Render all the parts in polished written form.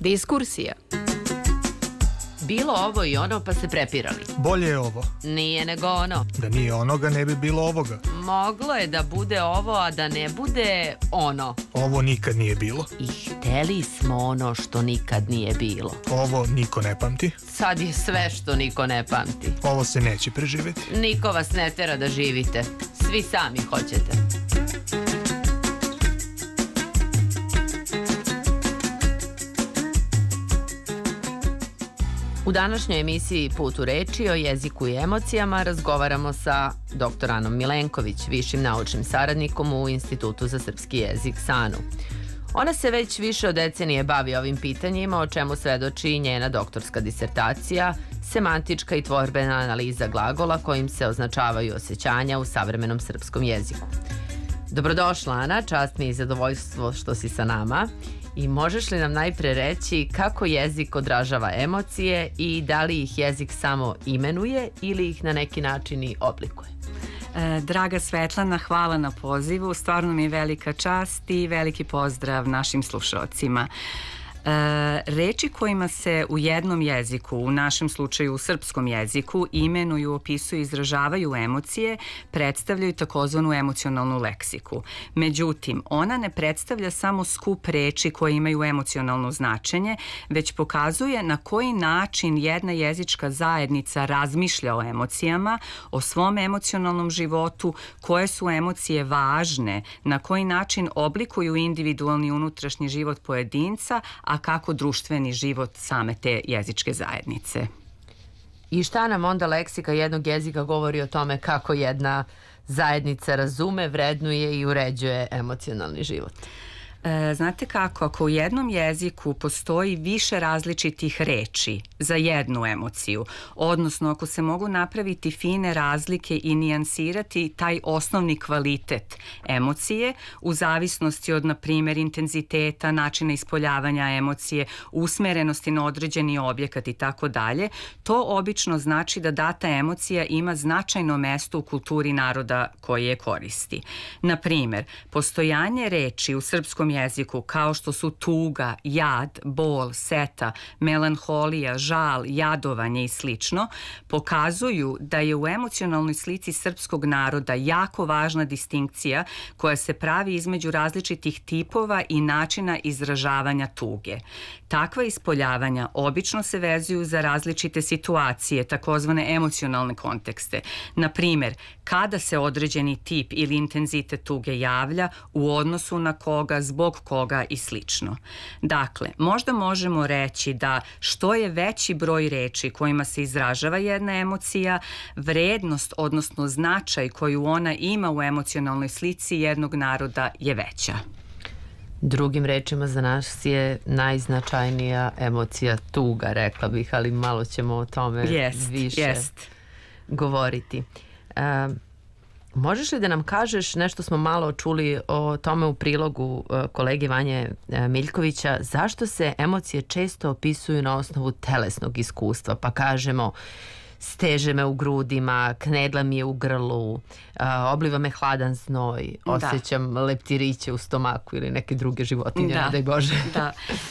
Diskursija. Bilo ovo i ono pa se prepirali. Bolje je ovo. Nije nego ono. Da nije onoga ne bi bilo ovoga. Moglo je da bude ovo, a da ne bude ono. Ovo nikad nije bilo. I hteli smo ono što nikad nije bilo. Ovo niko ne pamti. Sad je sve što niko ne pamti. Ovo se neće preživjeti. Niko vas ne tera da živite. Svi sami hoćete. U današnjoj emisiji Put u reči o jeziku i emocijama razgovaramo sa dr. Anom Milenković, višim naučnim saradnikom u Institutu za srpski jezik SANU. Ona se već više od decenije bavi ovim pitanjima, o čemu svedoči i njena doktorska disertacija, semantička i tvorbena analiza glagola kojim se označavaju osjećanja u savremenom srpskom jeziku. Dobrodošla, Ana, čast mi i zadovoljstvo što si sa nama. I možeš li nam najpre reći kako jezik odražava emocije i da li ih jezik samo imenuje ili ih na neki način i oblikuje? Draga Svetlana, hvala na pozivu. Stvarno mi je velika čast i veliki pozdrav našim slušaocima. Reči kojima se u jednom jeziku, u našem slučaju u srpskom jeziku, imenuju, opisuju i izražavaju emocije, predstavljaju takozvanu emocionalnu leksiku. Međutim, ona ne predstavlja samo skup reči koje imaju emocionalno značenje, već pokazuje na koji način jedna jezička zajednica razmišlja o emocijama, o svom emocionalnom životu, koje su emocije važne, na koji način oblikuju individualni unutrašnji život pojedinca, a kako društveni život same te jezičke zajednice. I šta nam onda leksika jednog jezika govori o tome kako jedna zajednica razume, vrednuje i uređuje emocionalni život? Znate kako, ako u jednom jeziku postoji više različitih reči za jednu emociju, odnosno ako se mogu napraviti fine razlike i nijansirati taj osnovni kvalitet emocije u zavisnosti od, na primjer, intenziteta, načina ispoljavanja emocije, usmerenosti na određeni objekat i tako dalje, to obično znači da data emocija ima značajno mesto u kulturi naroda koji je koristi. Na primjer, postojanje reči u srpskom jeziku kao što su tuga, jad, bol, seta, melanholija, žal, jadovanje i slično, pokazuju da je u emocionalnoj slici srpskog naroda jako važna distinkcija koja se pravi između različitih tipova i načina izražavanja tuge. Takva ispoljavanja obično se vezuju za različite situacije, takozvane emocionalne kontekste. Na primjer, kada se određeni tip ili intenzitet tuge javlja, u odnosu na koga, zbog koga i slično. Dakle, možda možemo reći da što je veći broj reči kojima se izražava jedna emocija, vrednost, odnosno značaj koju ona ima u emocionalnoj slici jednog naroda je veća. Drugim rečima, za nas je najznačajnija emocija tuga, rekla bih, ali malo ćemo o tome više govoriti. Možeš li da nam kažeš, nešto smo malo čuli o tome u prilogu kolege Vanje Miljkovića, zašto se emocije često opisuju na osnovu telesnog iskustva, pa kažemo steže me u grudima, knedla mi je u grlu, obliva me hladan znoj, osjećam leptiriće u stomaku ili neke druge životinje, ne daj Bože. Da.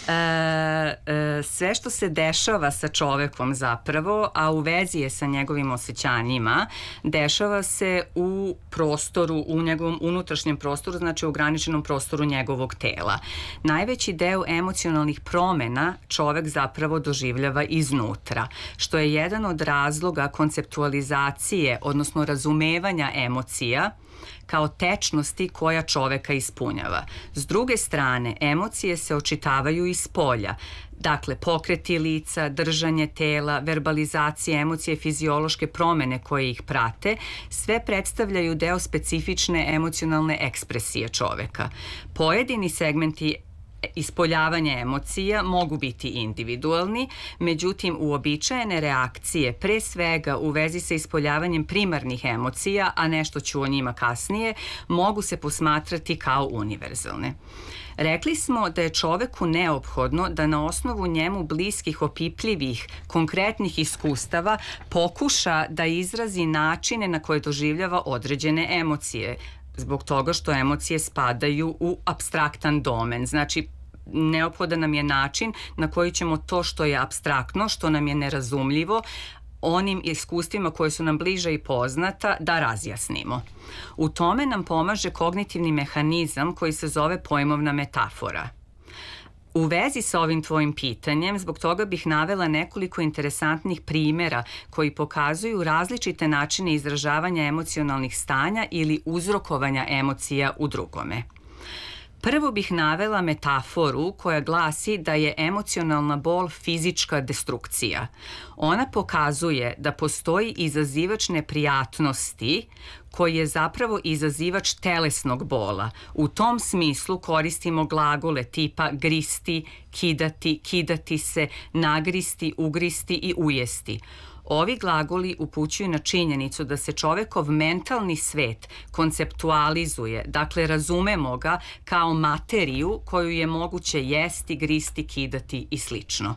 Sve što se dešava sa čovekom zapravo, a u vezi je sa njegovim osjećanjima, dešava se u prostoru, u njegovom unutrašnjem prostoru, znači u ograničenom prostoru njegovog tela. Najveći deo emocionalnih promena čovek zapravo doživljava iznutra, što je jedan od razloga konceptualizacije, odnosno razumevanja emocija kao tečnosti koja čoveka ispunjava. S druge strane, emocije se očitavaju iz polja. Dakle, pokreti lica, držanje tela, verbalizacija emocije, fiziološke promene koje ih prate, sve predstavljaju deo specifične emocionalne ekspresije čoveka. Pojedini segmenti ispoljavanja emocija mogu biti individualni, međutim uobičajene reakcije, pre svega u vezi sa ispoljavanjem primarnih emocija, a nešto ću o njima kasnije, mogu se posmatrati kao univerzalne. Rekli smo da je čoveku neophodno da na osnovu njemu bliskih, opipljivih, konkretnih iskustava pokuša da izrazi načine na koje doživljava određene emocije, zbog toga što emocije spadaju u apstraktan domen. Znači, neophodan nam je način na koji ćemo to što je apstraktno, što nam je nerazumljivo, onim iskustvima koje su nam bliža i poznata, da razjasnimo. U tome nam pomaže kognitivni mehanizam koji se zove pojmovna metafora. U vezi sa ovim tvojim pitanjem, zbog toga bih navela nekoliko interesantnih primera koji pokazuju različite načine izražavanja emocionalnih stanja ili uzrokovanja emocija u drugome. Prvo bih navela metaforu koja glasi da je emocionalna bol fizička destrukcija. Ona pokazuje da postoji izazivač neprijatnosti koji je zapravo izazivač telesnog bola. U tom smislu koristimo glagole tipa gristi, kidati, kidati se, nagristi, ugristi i ujesti. Ovi glagoli upućuju na činjenicu da se čovekov mentalni svet konceptualizuje, dakle razumemo ga kao materiju koju je moguće jesti, gristi, kidati i slično.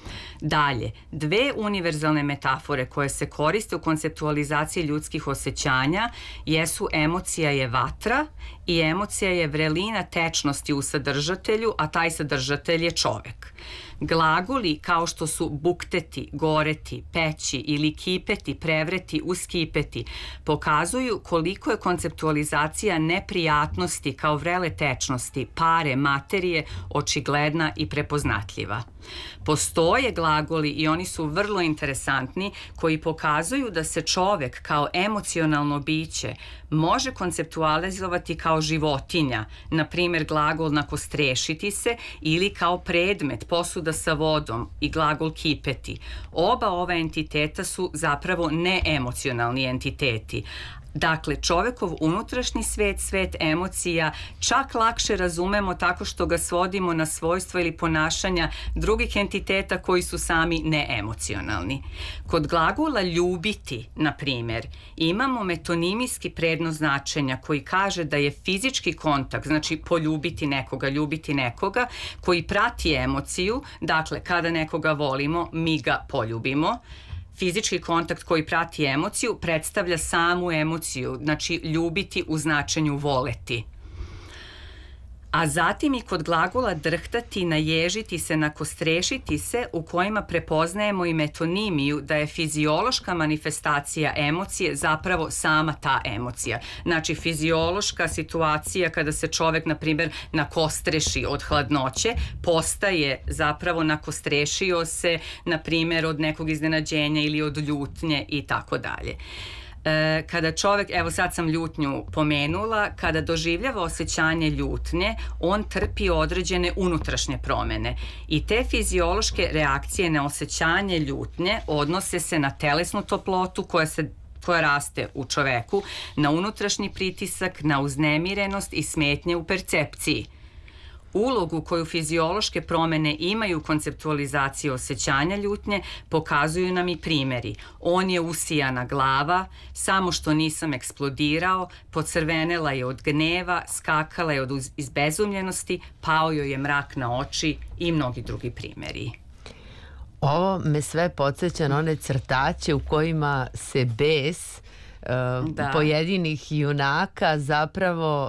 Dalje, dve univerzalne metafore koje se koriste u konceptualizaciji ljudskih osjećanja jesu emocija je vatra i emocija je vrelina tečnosti u sadržatelju, a taj sadržatelj je čovek. Glagoli kao što su bukteti, goreti, peći ili kipeti, prevreti, uskipeti pokazuju koliko je konceptualizacija neprijatnosti kao vrele tečnosti, pare, materije očigledna i prepoznatljiva. Postoje glagoli i oni su vrlo interesantni koji pokazuju da se čovek kao emocionalno biće može konceptualizovati kao životinja, na primjer glagol nakostrešiti se ili kao predmet, posuda sa vodom i glagol kipeti. Oba ova entiteta su zapravo neemocionalni entiteti. Dakle, čovekov unutrašnji svet, svet emocija, čak lakše razumemo tako što ga svodimo na svojstva ili ponašanja drugih entiteta koji su sami neemocionalni. Kod glagola ljubiti, na primjer, imamo metonimijski prednost značenja koji kaže da je fizički kontakt, znači poljubiti nekoga, koji prati emociju, dakle, kada nekoga volimo, mi ga poljubimo. Fizički kontakt koji prati emociju predstavlja samu emociju, znači ljubiti u značenju voleti. A zatim i kod glagola drhtati, naježiti se, nakostrešiti se, u kojima prepoznajemo i metonimiju da je fiziološka manifestacija emocije zapravo sama ta emocija. Znači fiziološka situacija kada se čovek, na primjer, nakostreši od hladnoće, postaje zapravo nakostrešio se, na primjer, od nekog iznenađenja ili od ljutnje i tako dalje. Kada čovek, evo sad sam ljutnju pomenula, kada doživljava osjećanje ljutnje, on trpi određene unutrašnje promene i te fiziološke reakcije na osjećanje ljutnje odnose se na telesnu toplotu koja raste u čoveku, na unutrašnji pritisak, na uznemirenost i smetnje u percepciji. Ulogu koju fiziološke promene imaju u konceptualizaciji osjećanja ljutnje pokazuju nam i primjeri. On je usijana glava, samo što nisam eksplodirao, pocrvenela je od gneva, skakala je od izbezumljenosti, pao joj je mrak na oči i mnogi drugi primjeri. Ovo me sve podsjeća na one crtaće u kojima se bes pojedinih junaka zapravo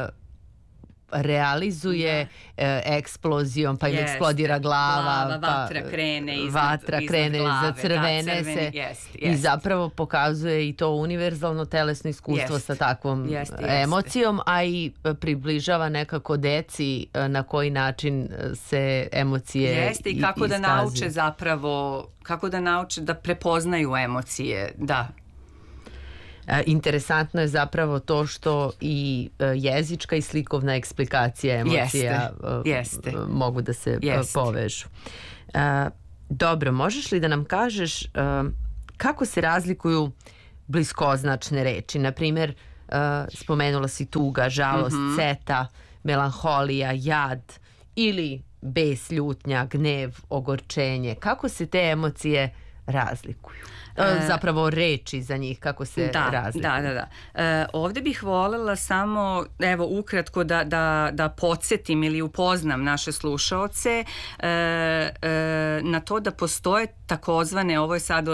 realizuje eksplozijom, pa im eksplodira glava, vatra krene zacrvene se i zapravo pokazuje i to univerzalno telesno iskustvo sa takvom emocijom, a i približava nekako deci na koji način se emocije i kako da nauče zapravo, kako da nauče da prepoznaju emocije, da. Interesantno je zapravo to što i jezička i slikovna eksplikacija emocija mogu da se povežu. Dobro, možeš li da nam kažeš kako se razlikuju bliskoznačne reči? Naprimjer, spomenula si tuga, žalost, seta, melanholija, jad ili bes, ljutnja, gnev, ogorčenje. Kako se te emocije razlikuju? Zapravo reči za njih, kako se razlikuju. Ovdje bih voljela samo, evo, ukratko da podsjetim ili upoznam naše slušaoce na to da postoje takozvane, ovo je sad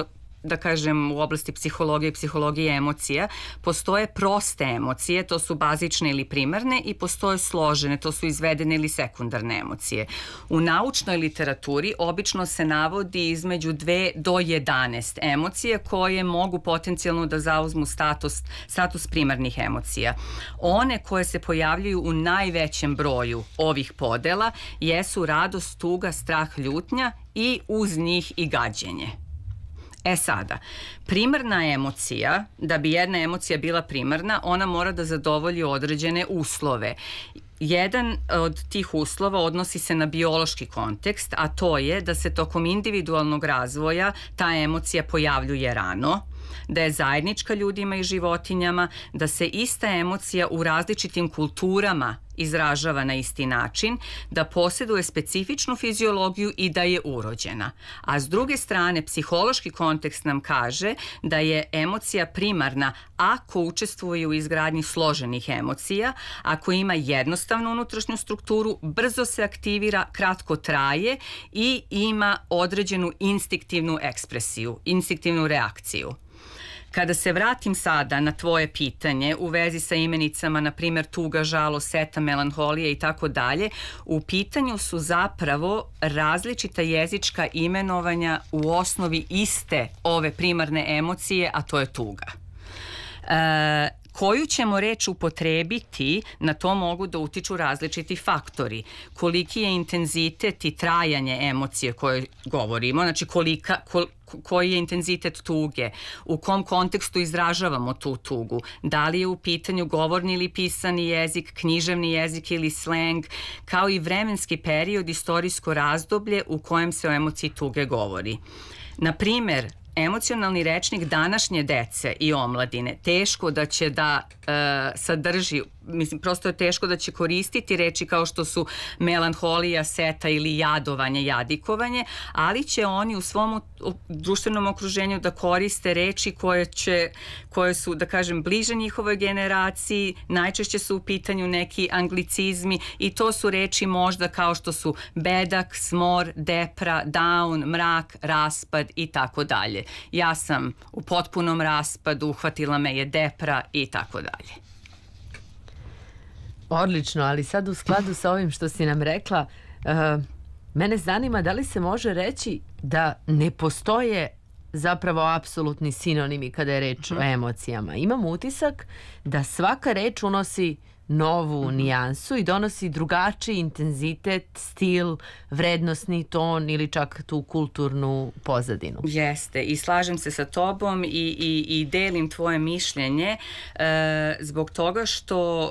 da kažem, u oblasti psihologije i psihologije emocija, postoje proste emocije, to su bazične ili primarne, i postoje složene, to su izvedene ili sekundarne emocije. U naučnoj literaturi obično se navodi između 2 do 11 emocije koje mogu potencijalno da zauzmu status primarnih emocija. One koje se pojavljuju u najvećem broju ovih podela jesu radost, tuga, strah, ljutnja i uz njih i gađenje. Sada, primarna emocija, da bi jedna emocija bila primarna, ona mora da zadovolji određene uslove. Jedan od tih uslova odnosi se na biološki kontekst, a to je da se tokom individualnog razvoja ta emocija pojavljuje rano, da je zajednička ljudima i životinjama, da se ista emocija u različitim kulturama izražava na isti način, da posjeduje specifičnu fiziologiju i da je urođena. A s druge strane, psihološki kontekst nam kaže da je emocija primarna ako učestvuje u izgradnji složenih emocija, ako ima jednostavnu unutrašnju strukturu, brzo se aktivira, kratko traje i ima određenu instinktivnu ekspresiju, instinktivnu reakciju. Kada se vratim sada na tvoje pitanje u vezi sa imenicama, na primjer tuga, žalost, seta, melanholija i tako dalje, u pitanju su zapravo različita jezička imenovanja u osnovi iste ove primarne emocije, a to je tuga. Koju ćemo reč upotrebiti, na to mogu da utiču različiti faktori. Koliki je intenzitet i trajanje emocije koje govorimo, znači koji je intenzitet tuge, u kom kontekstu izražavamo tu tugu, da li je u pitanju govorni ili pisani jezik, književni jezik ili sleng, kao i vremenski period, istorijsko razdoblje u kojem se o emociji tuge govori. Na primer, emocionalni rečnik današnje dece i omladine teško da će da sadrži, mislim, prosto je teško da će koristiti reči kao što su melanholija, seta ili jadovanje, jadikovanje, ali će oni u svom društvenom okruženju da koriste reči koje su, da kažem, bliže njihovoj generaciji, najčešće su u pitanju neki anglicizmi i to su reči možda kao što su bedak, smor, depra, down, mrak, raspad i tako dalje. Ja sam u potpunom raspadu, uhvatila me je depra i tako dalje. Odlično, ali sad u skladu sa ovim što si nam rekla, mene zanima da li se može reći da ne postoje zapravo apsolutni sinonimi kada je reč o emocijama. Imam utisak da svaka reč unosi novu nijansu i donosi drugačiji intenzitet, stil, vrednosni ton ili čak tu kulturnu pozadinu. Jeste, i slažem se sa tobom i delim tvoje mišljenje zbog toga što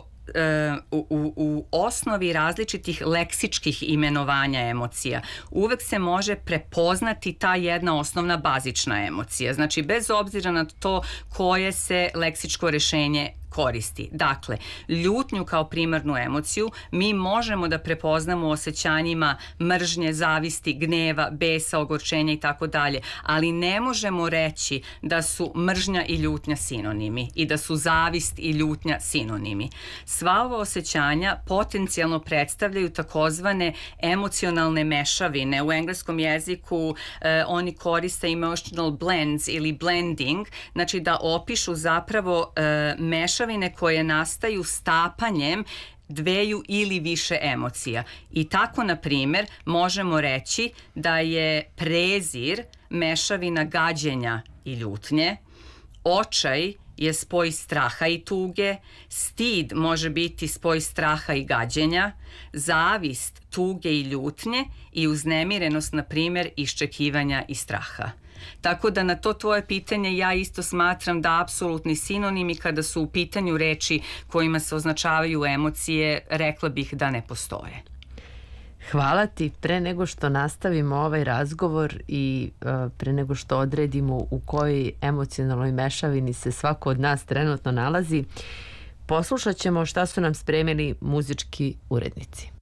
u osnovi različitih leksičkih imenovanja emocija uvek se može prepoznati ta jedna osnovna bazična emocija. Znači, bez obzira na to koje se leksičko rešenje koristi. Dakle, ljutnju kao primarnu emociju mi možemo da prepoznamo u osjećanjima mržnje, zavisti, gneva, besa, ogorčenja i tako dalje, ali ne možemo reći da su mržnja i ljutnja sinonimi i da su zavist i ljutnja sinonimi. Sva ova osjećanja potencijalno predstavljaju takozvane emocionalne mešavine. U engleskom jeziku oni koriste emotional blends ili blending, znači da opišu zapravo mešavine koje nastaju stapanjem dveju ili više emocija. I tako, na primjer, možemo reći da je prezir mešavina gađenja i ljutnje, očaj je spoj straha i tuge, stid može biti spoj straha i gađenja, zavist, tuge i ljutnje i uznemirenost, na primjer, iščekivanja i straha. Tako da na to tvoje pitanje ja isto smatram da apsolutni sinonimi kada su u pitanju reči kojima se označavaju emocije, rekla bih da ne postoje. Hvala ti. Pre nego što nastavimo ovaj razgovor i pre nego što odredimo u kojoj emocionalnoj mešavini se svako od nas trenutno nalazi, poslušat ćemo šta su nam spremili muzički urednici.